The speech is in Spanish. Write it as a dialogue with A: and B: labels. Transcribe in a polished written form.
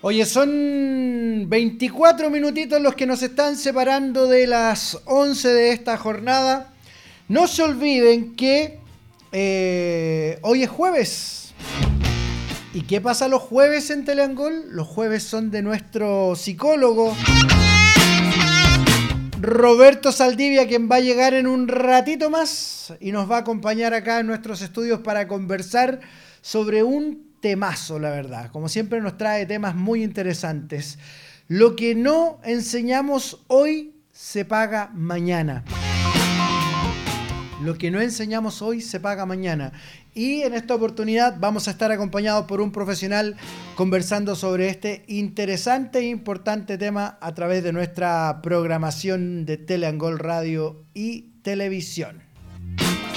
A: Oye, son 24 minutitos los que nos están separando de las 11 de esta jornada. No se olviden que hoy es jueves. ¿Y qué pasa los jueves en Teleangol? Los jueves son de nuestro psicólogo Roberto Saldivia, quien va a llegar en un ratito más y nos va a acompañar acá en nuestros estudios para conversar sobre un temazo, la verdad. Como siempre nos trae temas muy interesantes. Lo que no enseñamos hoy se paga mañana. Lo que no enseñamos hoy se paga mañana. Y en esta oportunidad vamos a estar acompañados por un profesional conversando sobre este interesante e importante tema a través de nuestra programación de Teleangol Radio y Televisión.